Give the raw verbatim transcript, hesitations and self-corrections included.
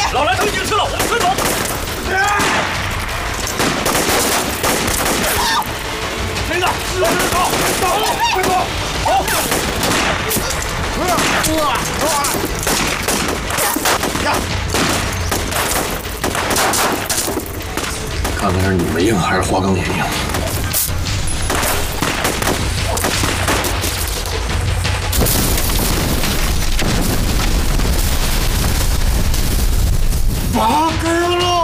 老来头已经吃了，我们快走！谁呢？走走走，快走！好。呀！看看是你们硬还是花岗岩硬？